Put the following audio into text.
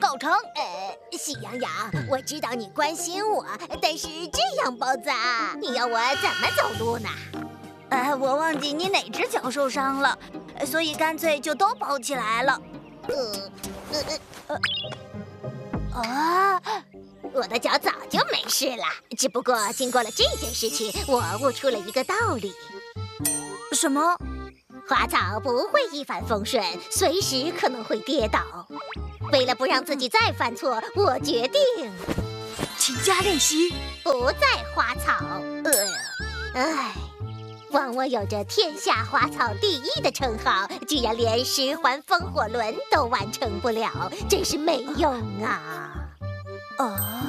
早成。 喜羊羊，我知道你关心我，但是这样包子啊，你要我怎么走路呢？ 我忘记你哪只脚受伤了，所以干脆就都包起来了。 我的脚早就没事了，只不过经过了这件事情，我悟出了一个道理。 什么？ 花草不会一帆风顺，随时可能会跌倒。为了不让自己再犯错，我决定勤加练习， 不再花草。枉我有着天下花草第一的称号，居然连10环风火轮都完成不了，真是没用啊！